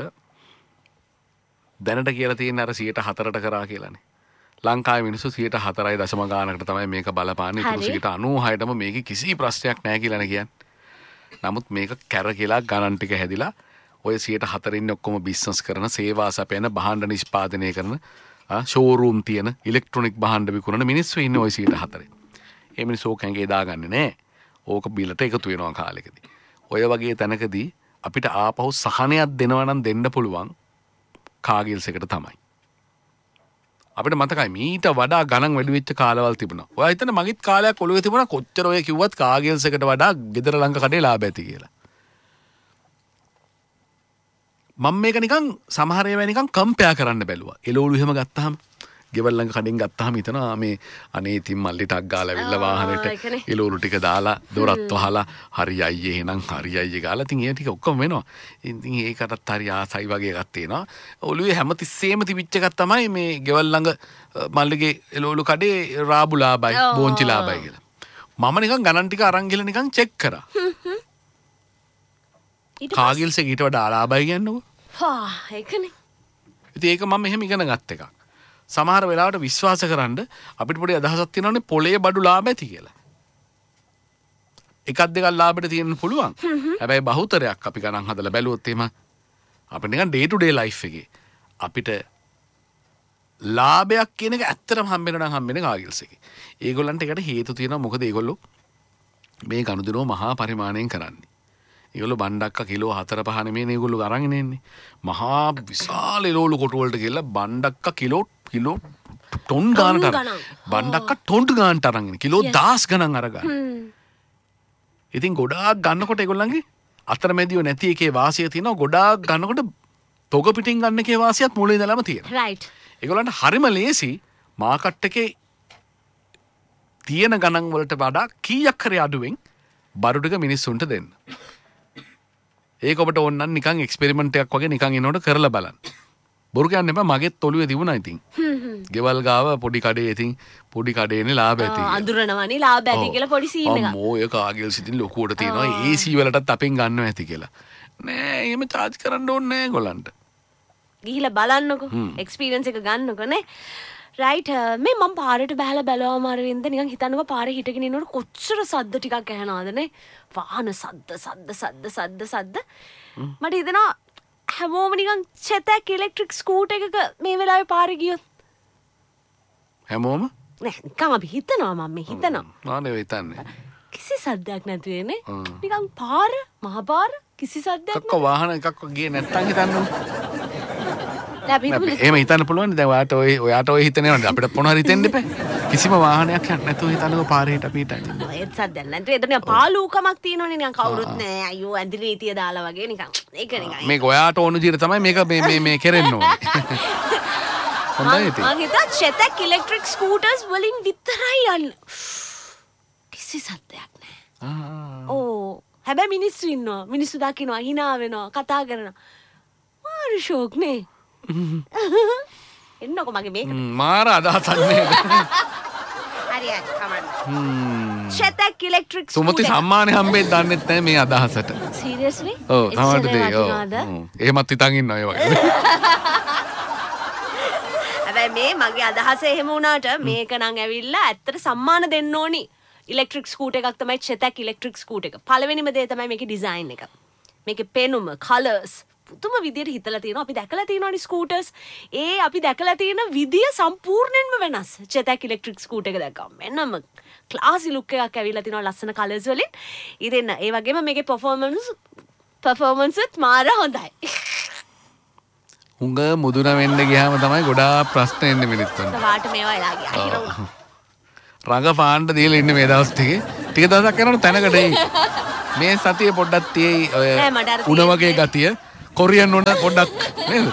දැනට කියලා තියෙන අර සියයට හතරට කරා කියලානේ. ලංකාවේ මිනිස්සු සියයට හතරයි දශම ගානකට තමයි මේක බලපාන්නේ. ඉතින් සියයට අනූහයටම මේකේ කිසි ප්‍රශ්නයක් නැහැ කියලානේ කියන්නේ. නමුත් මේක කැර කියලා ගණන් ටික හැදිලා ඔය සියයට හතරින් ඔක්කොම බිස්නස් කරන සේවා සපයන භාණ්ඩ නිෂ්පාදනය කරන ෂෝරූම් තියෙන ඉලෙක්ට්‍රොනික භාණ්ඩ විකුණන මිනිස්සු ඉන්නේ ඔය සියයට හතරේ. ඒ මිනිස්සු ඕක ඇඟේ දාගන්නේ නැහැ. ඕක බිලට එකතු වෙනවා කාලෙකදී. ඔය වගේ තැනකදී අපිට ආපහු සහනයක් දෙනවා නම් දෙන්න පුළුවන් කාගිල්ස් එකට තමයි. අපිට මතකයි මීට වඩා ගණන් වැඩි වෙච්ච කාලවල් තිබුණා. ඔය හිතන මගිත් කාලයක් ඔළුවේ තිබුණා කොච්චර ඔය කිව්වත් කාගිල්ස් එකට වඩා ගෙදර ලංක කඩේ ලාභ ඇති කියලා. මම මේක නිකන් සමහර ඒවා නිකන් කම්පෙයා කරන්න බැලුවා. එළවලු එහෙම ගත්තාම ගෙවල් ළඟ කඩෙන් ගත්තාම හිතනවා මේ අනේ ඉතින් මල්ලි ටක් ගාලා ඇවිල්ලා වාහනේට එළවලු ටික දාලා දොරත් වහලා හරි අයියේ එහෙනම් හරි අයියේ ගාලා ඉතින් ඒ ටික ඔක්කොම වෙනවා. ඉතින් ඒකටත් හරි ආසයි වගේ එකක් තියෙනවා. ඔළුවේ හැමතිස්සෙම තිබිච්ච එකක් තමයි මේ ගෙවල් ළඟ මල්ලිගේ එළවලු කඩේ රාබු ලාභයි බෝංචි ලාභයි කියලා. මම නිකන් ගණන් ටික අරන් ගිහලා නිකන් චෙක් කරා. කාගිල්ස් එක ඊට වඩා ලාභයි කියන්නකෝ. හා ඒකනේ. ඉතින් ඒක මම එහෙම ඉගෙන ගත්ත එකක්. සමහර වෙලාවට විශ්වාස කරන්න අපිට පොඩි අදහසක් තියෙනවානේ පොලේ බඩු ලාභ ඇති කියලා. එකක් දෙකක් ලාභෙට තියෙන්න පුළුවන්. හැබැයි බහුතරයක් අපි ගණන් හදලා බැලුවොත් එහෙම අපිට නිකන් ඩේ ටු ඩේ ලයිෆ් එකේ අපිට ලාභයක් කියන එක ඇත්තටම හම්බෙන්න නම් හම්බෙන්නේ කාගිල්ස් එකේ. ඒගොල්ලන්ට ඒකට හේතු තියෙනවා. මොකද ඒගොල්ලෝ මේ ගනුදෙනුව මහා පරිමාණයෙන් කරන්නේ. ඒගොල්ලෝ බණ්ඩක්ක කිලෝ හතර පහ නෙමෙයි ඒගොල්ලෝ අරගෙන එන්නේ. මහා විශාල එළවලු කොටු වලට ගිහලා බණ්ඩක්ක කිලෝ කිලෝ ටොන් ගානට බණ්ඩක්ක ටොන් ගානට අරන් එන්නේ. කිලෝ දහස් ගණන් අරගන්න. ඉතින් ගොඩාක් ගන්නකොට ඒගොල්ලන්ගේ අතරමැදියෝ නැති එකේ වාසිය තියෙනවා. ගොඩාක් ගන්නකොට තොග පිටින් ගන්න එකේ වාසියත් මුලින් ඉඳලාම තියෙනවා. රයිට්. ඒගොල්ලන්ට හරිම ලේසි මාකට් එකේ තියෙන ගණන් වලට වඩා කීයක් හරි අඩුවෙන් බඩු ටික මිනිස්සුන්ට දෙන්න. ඒක ඔබට ඕන නම් නිකන් එක්ස්පෙරිමන්ට් එකක් වගේ නිකන් එනකොට කරලා බලන්න. බොරු කියන්න එපා. මගෙත් ඔළුවේ තිබුණා ඉතින්. ගෙවල් ගාව පොඩි කඩේ ඉතින් පොඩි කඩේනේ ලාභ ඇති. අඳුරනවනේ ලාභ ඇති කියලා පොඩි සීන් එකක්. අම්මෝ ඒ කාගිල්ස් ඉතින් ලොකුවට තියෙනවා. ඒ සී වලටත් අපෙන් ගන්නවා ඇති කියලා. නෑ එහෙම charge කරන්න ඕනේ නෑ ඒගොල්ලන්ට. ගිහිල්ලා බලන්නකෝ. එක්ස්පීරියන්ස් එක ගන්නකෝ නේ. රයිට්. මේ මම පාරට බහලා බැලුවාම අරවින්ද නිකන් හිතන්නකෝ පාරේ හිටගෙන ඉන්නකොට කොච්චර සද්ද ටිකක් ඇහෙනවද නේ? වාහන සද්ද සද්ද සද්ද සද්ද සද්ද. මට හිතෙනවා හැමෝම නිකන් චෙතක් ඉලෙක්ට්‍රික් ස්කූටර් එකක මේ වෙලාවේ පාරේ ගියොත් හැමෝම නෑ නිකන් අපි හිතනවා මම මේ හිතනවා. මානේ හිතන්නේ. කිසි සද්දයක් නැති වෙන්නේ. නිකන් පාර මහ පාර කිසි සද්දයක් නැත්නම් වාහන එකක් ගියේ නැත්තම් හිතන්න. එහෙම හිතන්න පුළුවන්. දැන් ඔයාට ඔය ඔයාට ඔය හිතන්නේ නැහැ. අපිට මොනවා හරි හිතෙන්න එපා. කිසිම වාහනයක් යන්නේ නැතුව හිතන්නකෝ පාරේ හිට අපිට යන්නේ. ඒත් සද්දක් නැන්ට එතන පාලුකමක් තියෙනවනේ නිකන් කවුරුත් නැහැ. අයියෝ ඇඳි නීතිය දාලා වගේ නිකන්. ඒක නිකන්. මේක ඔයාට ඕන විදිහට තමයි මේක මේ මේ මේ කෙරෙන්න ඕනේ. හොඳයි ඉතින්. මං හිතා චෙතක් ඉලෙක්ට්‍රික් ස්කූටර්ස් වලින් විතරයි යන්නේ. කිසි සද්දයක් නැහැ. ඕ හැබැයි මිනිස්සු ඉන්නවා. මිනිස්සු දකින්නවා, hina වෙනවා, කතා කරනවා. මාරු ෂෝක් නේ. එන්නකො මගේ මේක. මාර අදහසක් නේද? හරියට කමන්න. හ්ම්. චෙතක් ඉලෙක්ට්‍රික් සුමති සම්මානෙ හම්බෙන්න දන්නෙත් නැහැ මේ අදහසට. සීරියස්ලි? ඔව් තමයි දෙයි. ඔව්. එහෙමත් හිතන් ඉන්නවා ඒ වගේ. හැබැයි මේ මගේ අදහස එහෙම වුණාට මේක නම් ඇවිල්ලා ඇත්තට සම්මාන දෙන්න ඕනි. ඉලෙක්ට්‍රික් ස්කූටර් එකක් තමයි චෙතක් ඉලෙක්ට්‍රික් ස්කූටර් එක. පළවෙනිම දේ තමයි මේකේ ඩිසයින් එක. මේකේ පෙනුම, කලර්ස් පුදුම විදියට හිතලා තියෙනවා. අපි දැකලා තියෙනවානේ ස්කූටර්ස්. ඒ අපි දැකලා තියෙන විදිය සම්පූර්ණයෙන්ම වෙනස්. චෙතක් ඉලෙක්ට්‍රික් ස්කූටර් එක දැක්කම මෙන්නම ක්ලාසි ලුක් එකක් ඇවිල්ලා තිනවා ලස්සන කලර්ස් වලින්. ඉතින් ඒ වගේම මේකේ පර්ෆෝමන්ස් පර්ෆෝමන්ස් උත් මාර හොඳයි. උංග මුදුන වෙන්න ගියාම තමයි ගොඩාක් ප්‍රශ්න එන්නේ මිනිස්සුන්ට. වාට මේවා එලා ගියා. හිරවුණා. රඟ පාන්න දීලා ඉන්නේ මේ දවස් ටිකේ. ටික දවසක් යනකොට තැනකට එයි. මේ සතියේ පොඩ්ඩක් තියෙයි ඔය උණ වගේ ගතිය. කොරියන් උණ පොඩ්ඩක් නේද?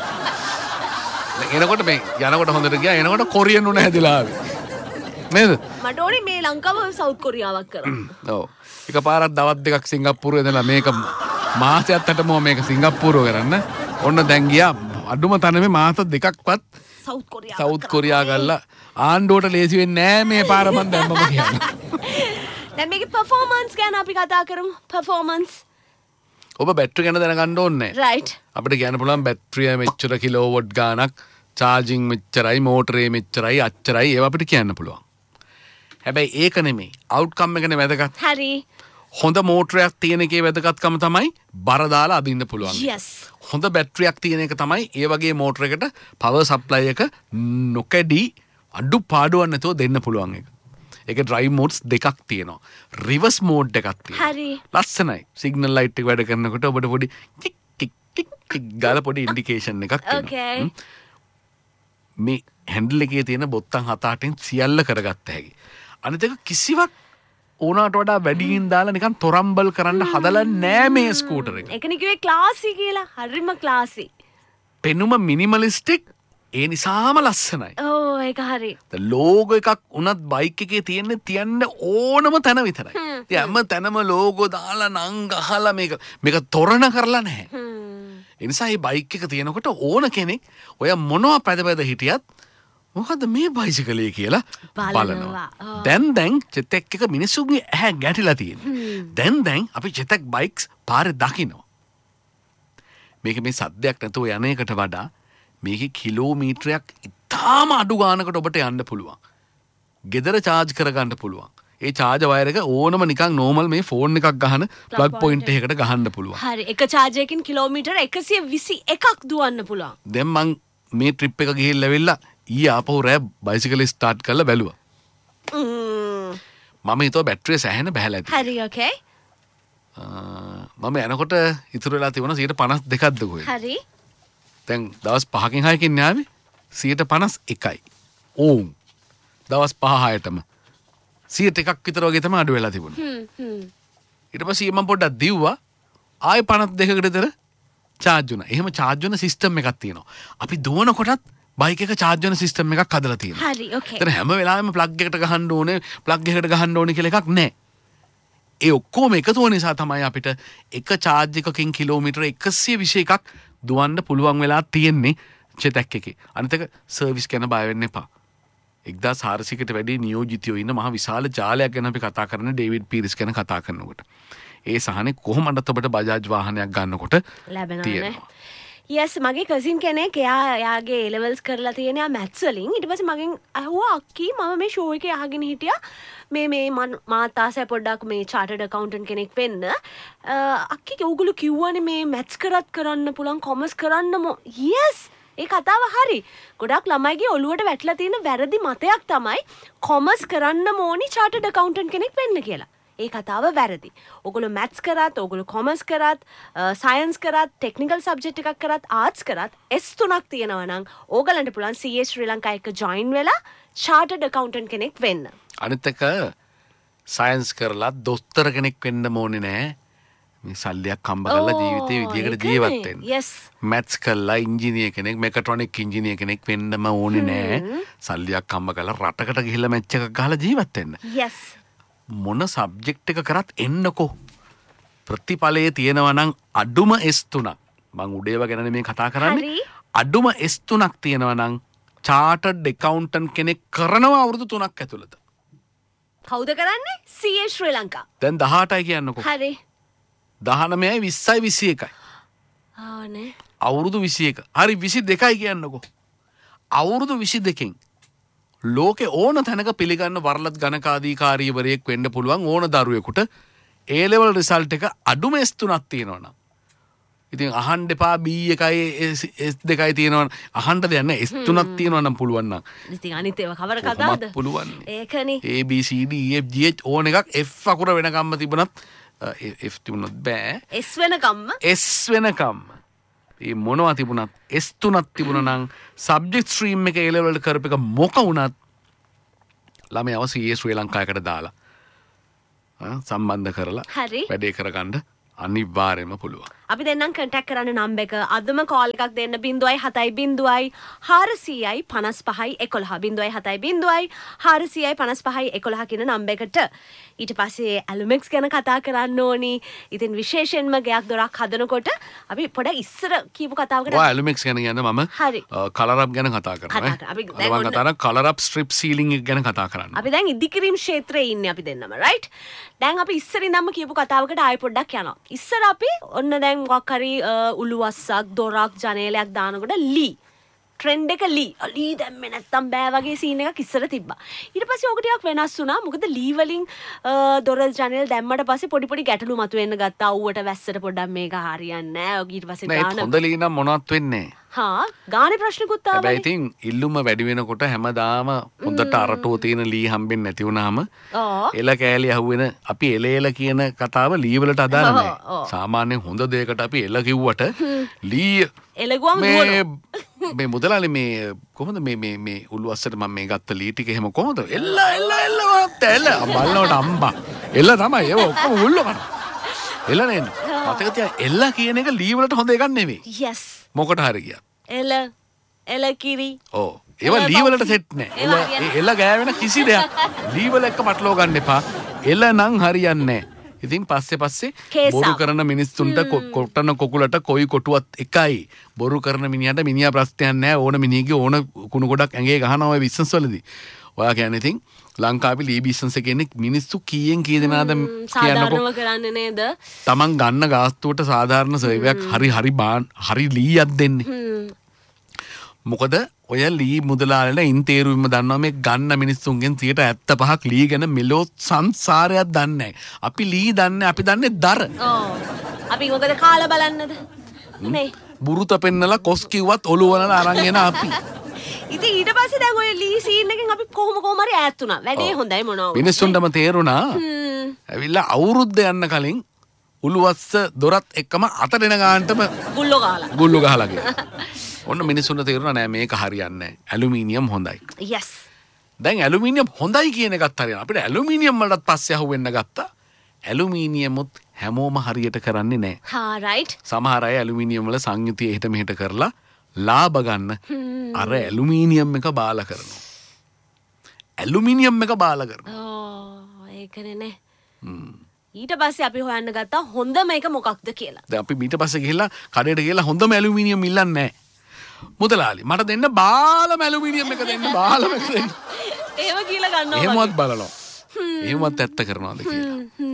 එනකොට මේ යනකොට හොඳට ගියා. එනකොට කොරියන් උණ හැදිලා ආවේ. නේද? මට ඕනේ මේ ලංකාව සවුත් කොරියාවක් කරන්න. ඔව්. එකපාරක් දවස් දෙකක් සිංගප්පූරුවේ ඉඳලා මේක මාසයක් අටම මේක සිංගප්පූරුව කරන්න. ඔන්න දැන් ගියා අඩුම තරමේ මාස දෙකක්වත් සවුත් කොරියාව සවුත් කොරියා ගල්ලා ආණ්ඩුවට ලේසි වෙන්නේ නැහැ මේ පාර මන් දැම්මම කියන්නේ. දැන් මේකේ පර්ෆෝමන්ස් ගැන අපි කතා කරමු. පර්ෆෝමන්ස්. ඔබ බැටරි ගැන දැනගන්න ඕනේ නැහැ. රයිට්. අපිට කියන්න පුළුවන් බැටරිය මෙච්චර කිලෝවොට් ගාණක්, චාර්ජින් මෙච්චරයි, මෝටරේ මෙච්චරයි, අච්චරයි ඒවා අපිට කියන්න පුළුවන්. හැබැයි ඒක නෙමෙයි. අවුට්කම් එකනේ වැදගත්. හරි. හොඳ මෝටරයක් තියෙන එකේ වැදගත්කම තමයි බර දාලා අදින්න පුළුවන්. yes. හොඳ බැටරියක් තියෙන එක තමයි ඒ වගේ මෝටරයකට පවර් සප්ලයි එක නොකඩි අඩු පාඩුවක් නැතුව දෙන්න පුළුවන් එක. ඒකේ ඩ්‍රයිව් මෝඩ්ස් දෙකක් තියෙනවා. රිවර්ස් මෝඩ් එකක් තියෙනවා. හරි. ලස්සනයි. සිග්නල් ලයිට් එක වැඩ කරනකොට ඔබට පොඩි ටික් ටික් ටික් ටික් ගාලා පොඩි ඉන්ඩිකේෂන් එකක් එනවා. okay. මේ හැන්ඩල් එකේ තියෙන බොත්තම් හත අටෙන් සියල්ල කරගත්ත හැකි. අනිත් එක කිසිවක් ඕනාට වඩා වැඩියෙන් දාලා නිකන් තොරම්බල් කරන්න හදලා නෑ මේ ස්කූටර් එක. ඒකනේ කිව්වේ ක්ලාසි කියලා. හරිම ක්ලාසි. පෙනුම මිනිමලිස්ටික් ඒ නිසාම ලස්සනයි. ඕ ඒක හරි. ලෝගෝ එකක් උනත් බයික් එකේ තියෙන්නේ තියන්න ඕනම තැන විතරයි. ඉතින් හැම තැනම ලෝගෝ දාලා නම් ගහලා මේක මේක තොරණ කරලා නැහැ. ඒ නිසා මේ බයික් එක තියෙනකොට ඕන කෙනෙක් ඔය මොනවා පැද පැද හිටියත් මොකද්ද මේ බයිසිකලේ කියලා බලනවා. දැන් දැන් චෙතක් එක මිනිස්සුන්ගේ ඇහැ ගැටිලා තියෙනවා. දැන් දැන් අපි චෙතක් බයික්ස් පාරේ දකිනවා. මේක මේ සද්දයක් නැතුව යන එකට වඩා මේකේ කිලෝමීටරයක් ඉතාම අඩු ගානකට ඔබට යන්න පුළුවන්. ගෙදර charge කරගන්න පුළුවන්. ඒ charge wire එක ඕනම නිකන් normal මේ phone එකක් ගහන plug point එකකට ගහන්න පුළුවන්. හරි. එක charge එකකින් කිලෝමීටර එකසිය විසි එකක් දුවන්න පුළුවන්. දැන් මං මේ trip එක ගිහිල්ලා ඇවිල්ලා ඊ ආපහු රෑ බයිසිකල් ස්ටාර්ට් කරලා බැලුවා. මම හිතුවා බැටරිය සැහෙන බහැලා ඇති. හරි okay. මම එනකොට ඉතුරු වෙලා තිබුණා සියයට පනස් දෙකක්ද කොහෙද. හරි. දැන් දවස් පහකින් හයකින් යාවේ සියයට පනස් එකයි. ඕම්. දවස් පහ හයටම සියයට එකක් විතර වගේ තමයි අඩු වෙලා තිබුණේ. හ්ම් හ්ම්. ඊට පස්සේ මම පොඩ්ඩක් දිව්වා. ආයෙ පනස් දෙකකට විතර charge වුණා. එහෙම charge වෙන system එකක් තියෙනවා. අපි දුවන කොටත් බයික් එක charge වෙන system එකක් හදලා තියෙනවා. හරි okay. ඒතර හැම වෙලාවෙම plug එකට ගහන්න ඕනේ, plug එකකට ගහන්න ඕනේ කියලා එකක් නැහැ. ඒ ඔක්කොම එකතු වෙන නිසා තමයි අපිට එක charge එකකින් කිලෝමීටර එකසිය විසි එකක් දුවන්න පුළුවන් වෙලා තියෙන්නේ චෙතක් එකේ. අනිත් එක සර්විස් ගැන බය වෙන්න එපා. එක්දාස් හාරසියකට වැඩි නියෝජිතයෝ ඉන්න මහ විශාල ජාලයක් ගැන අපි කතා කරන ඩේවිඩ් පීරිස් ගැන කතා කරනකොට. ඒ සහනේ කොහොමද ඔබට බජාජ් වාහනයක් ගන්නකොට ලැබෙනවනේ. yes මගේ කසින් කෙනෙක් එයා එයාගේ A levels කරලා තියෙන යා මැත්ස් වලින් ඊට පස්සේ මගෙන් අහුවා අක්කී මම මේ ෂෝ එකේ අහගෙන හිටියා මේ මේ මාත් ආසයි පොඩ්ඩක් මේ chartered accountant කෙනෙක් වෙන්න අක්කී ඔයගොල්ලෝ කිව්වනේ මේ මැත්ස් කරත් කරන්න පුළුවන් කොමර්ස් කරන්නම yes ඒ කතාව හරි ගොඩක් ළමයිගේ ඔළුවට වැටලා තියෙන වැරදි මතයක් තමයි කොමර්ස් කරන්න ඕනි chartered accountant කෙනෙක් වෙන්න කියලා ඒ කතාව වැරදි. ඔගොල්ලෝ මැත්ස් කරත්, ඔගොල්ලෝ කොමර්ස් කරත්, සයන්ස් කරත්, ටෙක්නිකල් සබ්ජෙක්ට් එකක් කරත්, ආර්ට්ස් කරත් S තුනක් තියෙනවා නම් ඕගලන්ට පුළුවන් C A ශ්‍රී ලංකා එක ජොයින් වෙලා chartered accountant කෙනෙක් වෙන්න. අනිත් එක සයන්ස් කරලා දොස්තර කෙනෙක් වෙන්න ඕනේ නෑ. මේ සල්ලියක් හම්බ කරලා ජීවිතේ විදියකට ජීවත් වෙන්න. yes. මැත්ස් කරලා ඉංජිනේර කෙනෙක්, මෙකට්‍රොනික් ඉංජිනේර කෙනෙක් වෙන්නම ඕනේ නෑ. සල්ලියක් හම්බ කරලා රටකට ගිහිල්ලා මැච් එකක් ගහලා ජීවත් වෙන්න. yes. මොන සබ්ජෙක්ට් එක කරත් එන්නකෝ. ප්‍රතිඵලයේ තියෙනවා නම් අඩුම S තුනක්. මං උඩේව ගැන මේ කතා කරන්නේ. අඩුම S තුනක් තියෙනවා නම් chartered accountant කෙනෙක් කරනවා අවුරුදු තුනක් ඇතුළත. කවුද කරන්නේ? C A ශ්‍රී ලංකා. දැන් දහඅටයි කියන්නකෝ. හරි. දහනවයයි විස්සයි විසි එකයි. ආ නේ. අවුරුදු විසි එක. හරි විසි දෙකයි කියන්නකෝ. අවුරුදු විසි දෙකෙන් ලෝකේ ඕන තැනක පිළිගන්න වරලත් ගණකාධිකාරීවරයෙක් වෙන්න පුළුවන් ඕන දරුවෙකුට A level result එක අඩුම S තුනක් තියෙනවනම්. ඉතින් අහන්න එපා B එකයි S දෙකයි තියෙනවනම් අහන්න දෙයක් නැහැ. S තුනක් තියෙනවනම් පුළුවන් නම්. ඉතින් අනිත් ඒවා කවර කතාවද? පුළුවන්. ඒකනේ. A B C D E F G H ඕන එකක් F අකුර වෙනකම්ම තිබුණත් F තිබුණොත් බෑ. S වෙනකම්ම S වෙනකම්ම ඒ මොනවා තිබුණත් S තුනක් තිබුණා නම් සබ්ජෙක්ට් ස්ට්‍රීම් එක A level එකට කරපු එක මොක වුණත් ළමයාව C A ශ්‍රී ලංකාවකට දාලා සම්බන්ධ කරලා වැඩේ කරගන්න අනිවාර්යයෙන්ම පුළුවන්. අපි දෙන්නම් කන්ටැක්ට් කරන්න නම්බර් එක අදම කෝල් එකක් දෙන්න ज़ीरो सात ज़ीरो चार पाँच पाँच एक एक ज़ीरो सात ज़ीरो चार पाँच पाँच एक एक කියන නම්බර් එකට. ඊට පස්සේ ඇලුමෙක්ස් ගැන කතා කරන්න ඕනි. ඉතින් විශේෂයෙන්ම ගයක් දොරක් හදනකොට අපි පොඩක් ඉස්සර කියපු කතාවකට ඔය ඇලුමෙක්ස් ගැන කියන්නේ මම කලර් අප් ගැන කතා කරනවා. අපි දැන් මම කතා කරන කලර් අප් ස්ට්‍රිප් සීලින් එක ගැන කතා කරන්න. අපි දැන් ඉදිකිරීම් ක්ෂේත්‍රයේ ඉන්නේ අපි දෙන්නම රයිට්. දැන් අපි ඉස්සර ඉඳන්ම කියපු කතාවකට ආයෙ පොඩ්ඩක් යනවා. ඉස්සර අපි ඔන්න දැන් මොකක් හරි උළුවස්සක් දොරක් ජනේලයක් දානකොට ලී ට්‍රෙන්ඩ් එක ලී ලී දැම්මේ නැත්තම් බෑ වගේ සීන් එකක් ඉස්සර තිබ්බා. ඊට පස්සේ ඕක ටිකක් වෙනස් වුණා. මොකද ලී වලින් දොර ජනේල දැම්මට පස්සේ පොඩි පොඩි ගැටලු මතුවෙන්න ගත්තා. ඌවට වැස්සට පොඩ්ඩක් මේක හරියන්නේ නෑ. ඊට පස්සේ ගාන හොඳ ලී නම් මොනවත් වෙන්නේ නෑ. හා ගානේ ප්‍රශ්නකුත් ආවා. හැබැයි ඉතින් ඉල්ලුම වැඩි වෙනකොට හැමදාම හොඳට අරටෝ තියෙන ලී හම්බෙන්නේ නැති වුනහම එල කෑලි අහුවෙන අපි එල එල කියන කතාව ලී වලට අදාළ නැහැ. සාමාන්‍යයෙන් හොඳ දෙයකට අපි එල කිව්වට ලී එලගුවම දුවනවා. මේ මුදලාලි මේ කොහොමද මේ මේ මේ උළුවස්සට මම මේ ගත්ත ලී ටික එහෙම කොහොමද? එල්ල එල්ල එල්ල මත් එල්ල බලනකොට අම්බා. එල්ල තමයි ඒව ඔක්කොම උල්ල කරා. එල්ල නේද? මතක තියා එල්ල කියන එක ලී වලට හොඳ එකක් නෙවෙයි. yes. මොකට හරි ගියා. එල එල කිරි. ඔව්. ඒවා ලී වලට සෙට් නෑ. එල එල ගෑවෙන කිසි දෙයක් ලී වල එක්ක පටලව ගන්න එපා. එල නම් හරියන්නේ නෑ. ඉතින් පස්සේ පස්සේ බොරු කරන මිනිස්සුන්ට කොටන කොකුලට කොයි කොටුවත් එකයි. බොරු කරන මිනිහට මිනිහා ප්‍රශ්නයක් නෑ. ඕන මිනිහගේ ඕන කුණු ගොඩක් ඇඟේ ගහනවා ඔය බිස්නස් වලදී. ඔයා කියන්නේ ඉතින් ලංකාවේ ලී බිස්නස් එකේ ඉන්නේ මිනිස්සු කීයෙන් කී දෙනාද සාධාරණව කරන්නේ නේද? Taman ගන්න ගාස්තුවට සාධාරණ සේවයක් හරි හරි බාන් හරි ලීයක් දෙන්නේ. මොකද ඔය ලී මුදලාලලා ඉන් තේරුවින්ම දන්නවා මේ ගන්න මිනිස්සුන්ගෙන් සියයට හැත්තෑ පහක් ලී ගැන මෙලෝ සංසාරයක් දන්නේ නැහැ. අපි ලී දන්නේ අපි දන්නේ දර. ඔව්. අපි මොකද කාලා බලන්නද? නේ. බුරුත පෙන්නලා කොස් කිව්වත් ඔළුව වලන අරන් එන අපි. ඉතින් ඊට පස්සේ දැන් ඔය ලී සීන් එකෙන් අපි කොහොම කොහොම හරි ඈත් වුණා. වැඩේ හොඳයි මොනවා. මිනිස්සුන්ටම තේරුණා. ඇවිල්ලා අවුරුද්ද යන්න කලින් උළුවස්ස දොරත් එක්කම අත දෙන ගානටම ගුල්ලෝ ගහලා. ගුල්ලෝ ගහලා ගියා. ඔන්න මිනිස්සුන්ට තේරුණා නෑ මේක හරියන්නේ නෑ. ඇලුමිනියම් හොඳයි. yes. දැන් ඇලුමිනියම් හොඳයි කියන එකත් හරියනවා. අපිට ඇලුමිනියම් වලටත් පස්සේ අහුවෙන්න ගත්තා. ඇලුමිනියමුත් හැමෝම හරියට කරන්නේ නෑ. හා රයිට්. සමහර අය ඇලුමිනියම් වල සංයුතිය එහෙට මෙහෙට කරලා ලාභ ගන්න අර ඇලුමිනියම් එක බාලා කරනවා. ඇලුමිනියම් එක බාලා කරනවා. ඕ ඒකනේ නේ. ඊට පස්සේ අපි හොයන්න ගත්තා හොඳම එක මොකක්ද කියලා. දැන් අපි ඊට පස්සේ ගිහිල්ලා කඩේට ගිහිල්ලා හොඳම ඇලුමිනියම් ඉල්ලන්නේ නැහැ. මුදලාලි මට දෙන්න බාලම ඇලුමිනියම් එක දෙන්න බාලම එක දෙන්න. ඒව කියලා ගන්නවා. එහෙමවත් බලනවා. එහෙමවත් ඇත්ත කරනවාද කියලා.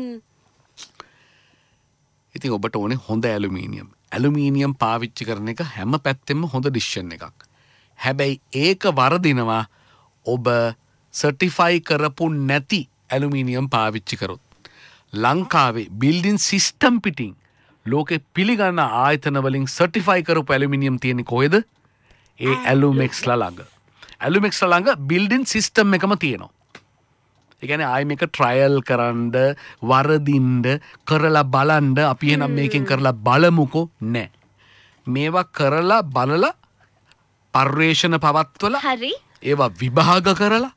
ඉතින් ඔබට ඕනේ හොඳ ඇලුමිනියම්. ඇලුමිනියම් පාවිච්චි කරන එක හැම පැත්තෙම හොඳ ඩිසිෂන් එකක්. හැබැයි ඒක වරදිනවා ඔබ සර්ටිෆයි කරපු නැති ඇලුමිනියම් පාවිච්චි කරොත්. ලංකාවේ බිල්ඩින් සිස්ටම් පිටින් ලෝකෙ පිළිගන්න ආයතන වලින් සර්ටිෆයි කරපු ඇලුමිනියම් තියෙන්නේ කොහෙද? ඒ ඇලුමෙක්ස්ලා ළඟ. ඇලුමෙක්ස්ලා ළඟ බිල්ඩින් සිස්ටම් එකම තියෙනවා. ඒ කියන්නේ ආයි මේක ට්‍රයල් කරන්න, වරදින්න, කරලා බලන්න අපි එනම් මේකෙන් කරලා බලමුකෝ නෑ. මේවා කරලා බලලා පර්යේෂණ පවත්වලා හරි. ඒවා විභාග කරලා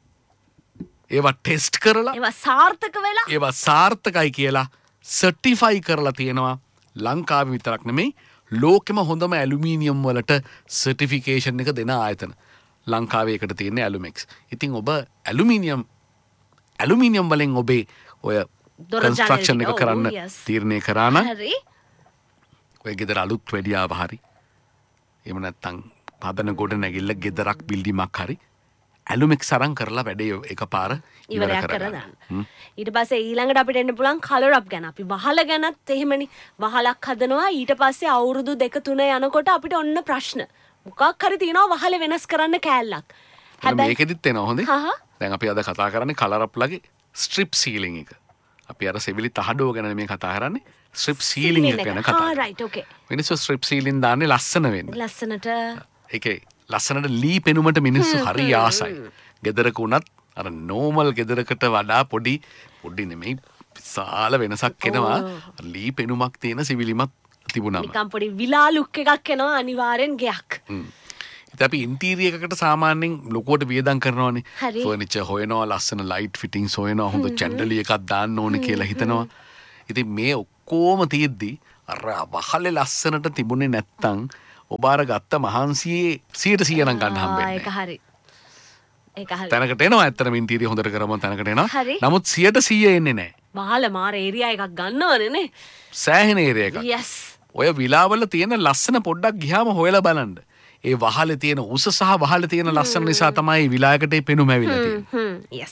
ඒවා ටෙස්ට් කරලා ඒවා සාර්ථක වෙලා ඒවා සාර්ථකයි කියලා සර්ටිෆයි කරලා තියෙනවා. ලංකාවේ විතරක් නෙමෙයි ලෝකෙම හොඳම ඇලුමිනියම් වලට සර්ටිෆිකේෂන් එක දෙන ආයතන ලංකාවේ එකට තියෙන්නේ ඇලුමෙක්ස්. ඉතින් ඔබ ඇලුමිනියම් ඇලුමිනියම් වලින් ඔබේ ඔය කන්ස්ට්‍රක්ෂන් එක කරන්න තීරණය කරා නම් හරි. ඔය ගෙදර අලුත් වැඩියාව හරි එහෙම නැත්නම් පදන ගොඩ නැගිල්ල ගෙදරක් බිල්ඩිමක් හරි ඇලුමෙක්ස් අරන් කරලා වැඩේ එකපාර ඉවර කරගන්න. ඊට පස්සේ ඊළඟට අපිට එන්න පුළුවන් කලර් අප් ගැන. අපි වහල ගැනත් එහෙමනේ. වහලක් හදනවා ඊට පස්සේ අවුරුදු දෙක තුන යනකොට අපිට ඔන්න ප්‍රශ්න. මොකක් හරි තියෙනවා වහල වෙනස් කරන්න කෑල්ලක්. හැබැයි මේකෙදිත් එනවා හොඳේ. දැන් අපි අද කතා කරන්නේ කලර් අප් ලගේ ස්ට්‍රිප් සීලින් එක. අපි අර සෙවිලි තහඩුව ගැන මේ කතා කරන්නේ ස්ට්‍රිප් සීලින් එක ගැන කතා කරන්නේ. ආ රයිට් ඕකේ. මිනිස්සු ස්ට්‍රිප් සීලින් දාන්නේ ලස්සන වෙන්න. ලස්සනට ඒකේ ලස්සනට ලී පෙනුමට මිනිස්සු හරි ආසයි. ගෙදරක උනත් අර නෝමල් ගෙදරකට වඩා පොඩි පොඩි නෙමෙයි විශාල වෙනසක් එනවා. ලී පෙනුමක් තියෙන සිවිලිමත් තිබුණාම. නිකම් පොඩි විලා ලුක් එකක් එනවා අනිවාර්යෙන් ගයක්. ඉතින් අපි ඉන්ටීරියර් එකකට සාමාන්‍යයෙන් ලොකුවට වියදම් කරනවානේ. ෆර්නිචර් හොයනවා, ලස්සන ලයිට් ෆිටින්ග්ස් හොයනවා, හොඳ චැන්ඩලිය එකක් දාන්න ඕනේ කියලා හිතනවා. ඉතින් මේ ඔක්කොම තියෙද්දි අර වහලේ ලස්සනට තිබුණේ නැත්තම් ඔබ අර ගත්ත මහන්සියේ සියයට සීය නම් ගන්න හම්බෙන්නේ. ඒක හරි. ඒක හරි. තැනකට එනවා ඇත්තටම ඉන්ටීරියර් හොඳට කරමු තැනකට එනවා. නමුත් සියයට සීය එන්නේ නැහැ. වහල මාර ඒරියා එකක් ගන්නවනේ නේ. සෑහෙන ඒරියා එකක්. yes. ඔය විලාවල තියෙන ලස්සන පොඩ්ඩක් ගියාම හොයලා බලන්න. ඒ වහලේ තියෙන උස සහ වහලේ තියෙන ලස්සන නිසා තමයි විලායකට පෙනුම ඇවිල්ලා තියෙන්නේ. හ්ම් yes.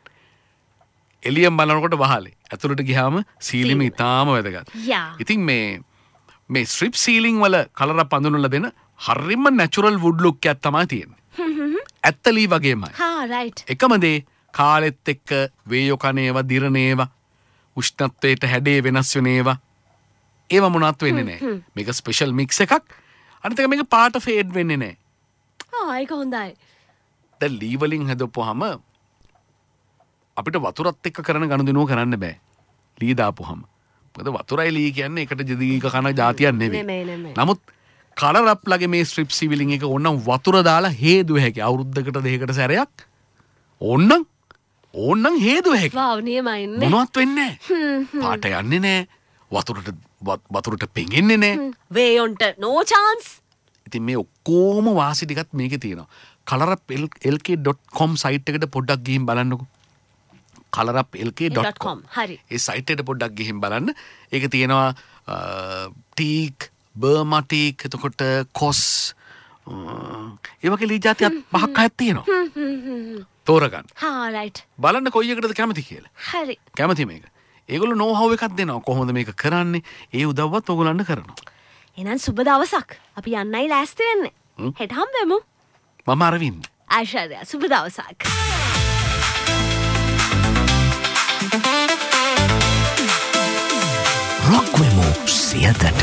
එළියෙන් බලනකොට වහලේ. ඇතුළට ගියාම සීලිම ඉතාම වැදගත්. ඉතින් මේ මේ ස්ට්‍රිප් සීලිං වල කලර් අප් අඳුනලා දෙන හරියම නැචරල් වුඩ් ලුක් එකක් තමයි තියෙන්නේ. ඇත්ත ලී වගේමයි. හා රයිට්. එකම දේ කාලෙත් එක්ක වේයෝ කනේවා දිරනේවා උෂ්ණත්වයට හැඩේ වෙනස් වෙනේවා ඒව මොනවත් වෙන්නේ නැහැ. මේක ස්පෙෂල් මික්ස් එකක්. අනිත් එක මේක පාට ෆේඩ් වෙන්නේ නැහැ. ආ ඒක හොඳයි. දැන් ලී වලින් හදපුවාම අපිට වතුරත් එක්ක කරන ගනුදෙනුව කරන්න බෑ. ලී දාපුවාම. මොකද වතුරයි ලී කියන්නේ එකට ජදීක කන જાතියක් නෙවෙයි. නමුත් කලර් අප් ලගේ මේ ස්ට්‍රිප් සිවිලින් එක ඕනම් වතුර දාලා හේදුව හැකි. අවුරුද්දකට දෙකකට සැරයක් ඕන්නම් ඕන්නම් හේදුව හැකි. වාව් නියමයිනේ. මොනවත් වෙන්නේ නැහැ. පාට යන්නේ නැහැ. වතුරට වතුරට පෙඟෙන්නේ නැහැ. වේයොන්ට no chance. ඉතින් මේ ඔක්කොම වාසි ටිකත් මේකේ තියෙනවා. color up l k dot com site එකට පොඩ්ඩක් ගිහින් බලන්නකෝ. color up l k dot com හරි. ඒ සයිට් එකට පොඩ්ඩක් ගිහින් බලන්න. ඒක තියෙනවා ටීක්, බර්මා ටීක්, එතකොට කොස් ඒ වගේ ලී જાතියක් පහක් හයක් තියෙනවා. තෝරගන්න. හා රයිට්. බලන්න කොයි එකටද කැමති කියලා. හරි. කැමති මේක. ඒගොල්ලෝ know how එකක් දෙනවා. කොහොමද මේක කරන්නේ? ඒ උදව්වත් ඕගොල්ලන්ට කරනවා. එහෙනම් සුබ දවසක්. අපි යන්නයි ලෑස්ති වෙන්නේ. හෙට හම්බෙමු. මම අරවින්ද. ආශාර්ය සුබ දවසක්. රොක් වෙමු සියතට.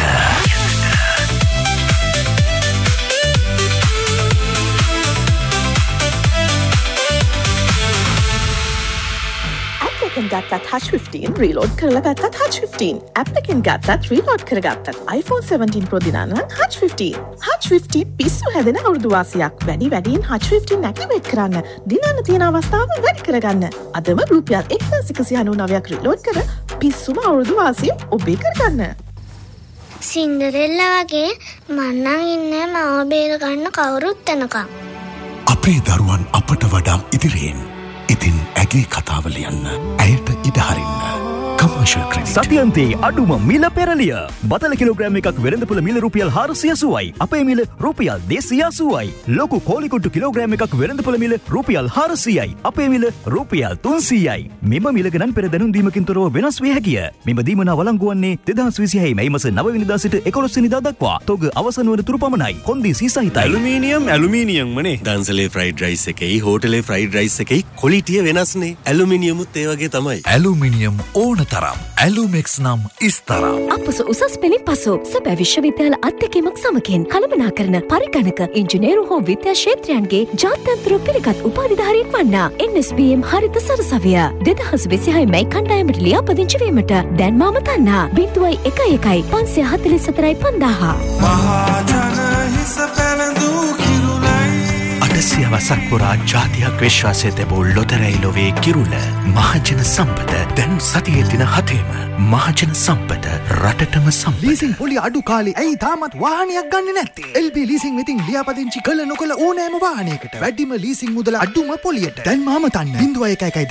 Applicant ගත්තත් Hutch fifteen reload කරලා ගත්තත් Hutch fifteen applicant ගත්තත් reload කරගත්තත් iPhone seventeen Pro දිනා නම් Hutch fifteen Hutch fifteen පිස්සු හැදෙන අවුරුදු වාසියක් වැඩි වැඩියෙන් Hutch fifteen activate කරන්න දිනන්න තියෙන අවස්ථාව වැඩි කරගන්න අදම රුපියල් එක්දාස් එකසිය අනූනවයක් reload කර පිස්සුම අවුරුදු වාසිය ඔබේ කරගන්න සින්ඩරෙල්ලා වගේ මං නම් ඉන්නේ මාව බේර ගන්න කවුරුත් එනකම් අපේ දරුවන් අපට වඩා ඉදිරියෙන් ඉතින් ඇගේ කතාව ලියන්න ඇයට ඉඩ හරින්න කමර්ෂල් ක්‍රෙඩිට් සතියන්තයේ අඩුම මිල පෙරලිය බතල කිලෝග්‍රෑම් එකක් වෙළඳපොළ මිල රුපියල් හාරසිය අසූවයි අපේ මිල රුපියල් දෙසිය අසූවයි ලොකු කෝලිකොට්ටු කිලෝග්‍රෑම් එකක් වෙළඳපොළ මිල රුපියල් හාරසියයි අපේ මිල රුපියල් තුන්සීයයි මෙම මිල ගණන් පෙර දැනුම් දීමකින් තොරව වෙනස් විය හැකිය මෙම දීමන වළංගු වන්නේ දෙදහස් විසිහය මැයි මාස නව වෙනිදා සිට එකොළොස් වෙනිදා දක්වා තොග අවසන් වන තුරු පමණයි කොන්දේසි සහිතයි ඇලුමිනියම් ඇලුමිනියම්මනේ දන්සලේ ෆ්‍රයිඩ් රයිස් එකයි හෝටලේ ෆ්‍රයිඩ් රයිස් එකයි ක්වොලිටිය වෙනස්නේ ඇලුමිනියමුත් ඒ වගේ තමයි ඇලුමිනියම් ඕන තරම් ඇලුමෙක්ස් නම් ඉස්තරම්. අපස උසස් පෙළින් පසු සැබෑ විශ්වවිද්‍යාල අත්දැකීමක් සමගින් කළමනාකරන පරිගණක ඉංජිනේරු හෝ විද්‍යා ක්ෂේත්‍රයන්ගේ ජාත්‍යන්තර පිළිගත් උපාධිධාරියෙක් වන්නා එන් එස් බී එම් හරිත සරසවිය දෙදහස් විසිහය මැයි කණ්ඩායමට ලියාපදිංචි වීමට දැන් මාම තන්නා බිංදුවයි එකයි එකයි පන්සිය හතළිස් හතරයි පන්දාහ. අටසිය වසක් පුරා ජාතියක් විශ්වාසය තැබූ ලොතරැයි ලොවේ කිරුළ මහජන සම්පත දැන් සතියේ දින හතේම මහජන සම්පත රටටම සම්පත. ලීසින් පොලි අඩු කාලේ ඇයි තාමත් වාහනයක් ගන්නේ නැත්තේ? එල් බී ලීසින් වෙතින් ලියාපදිංචි කළ නොකළ ඕනෑම වාහනයකට වැඩිම ලීසින් මුදල අඩුම පොලියට දැන් මාම තන්න බිංදුවයි එකයි එකයි